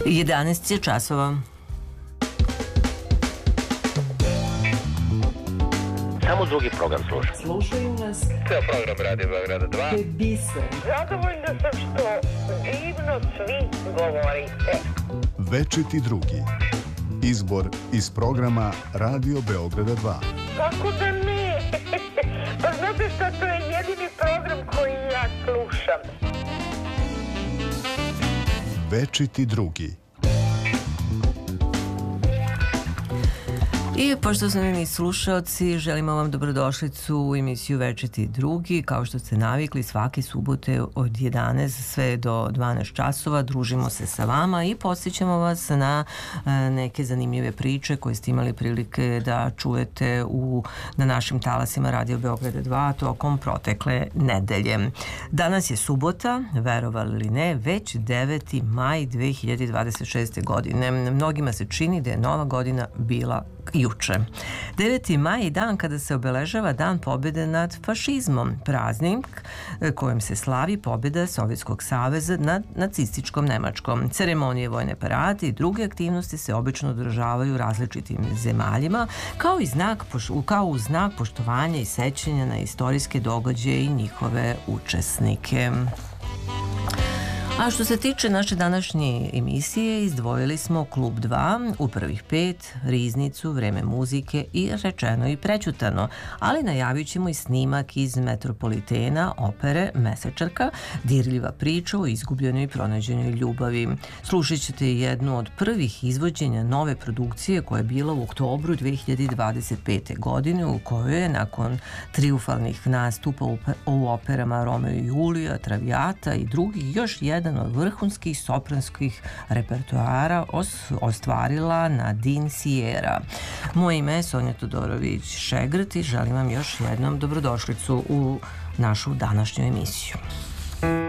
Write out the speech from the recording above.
11 je časova. Samo drugi program slušam. Slušaju nas. Ceo program radi Beograda 2. To je biser. Zadovoljna sam što divno svi govorite. Večiti drugi. Izbor iz programa Radio Beograda 2. Kako da ne? Pa znate šta, to je jedini program koji ja slušam. Večiti drugi. I pošto smo mi slušalci, želimo vam dobrodošlicu u emisiju Večiti drugi. Kao što ste navikli, svake subote od 11 sve do 12 časova družimo se sa vama i podsjećamo vas na neke zanimljive priče koje ste imali prilike da čujete na našim talasima Radio Beograda 2 tokom protekle nedelje. Danas je subota, verovali ili ne, već 9. maj 2026. godine. Mnogima se čini da je nova godina bila juče. 9. maj je dan kada se obeležava Dan pobjede nad fašizmom, praznik kojim se slavi pobjeda Sovjetskog saveza nad nacističkom Nemačkom. Ceremonije, vojne parade i druge aktivnosti se obično održavaju u različitim zemaljima kao u znak poštovanja i sećanja na istorijske događaje i njihove učesnike. A što se tiče naše današnje emisije, izdvojili smo Klub 2, u prvih 5, Riznicu, Vreme muzike i Rečeno i prećutano, ali najavit ćemo i snimak iz Metropolitena opere Mesečarka, dirljiva priča o izgubljenoj i pronađenoj ljubavi. Slušat ćete jednu od prvih izvođenja nove produkcije koja je bila u oktobru 2025. godine, u kojoj je nakon triumfalnih nastupa u operama Romeo i Julija, Traviata i drugih još jedan od vrhunskih sopranskih repertoara ostvarila Nadine Sierra. Moje ime je Sonja Todorović-Šegrt i želim vam još jednom dobrodošlicu u našu današnju emisiju.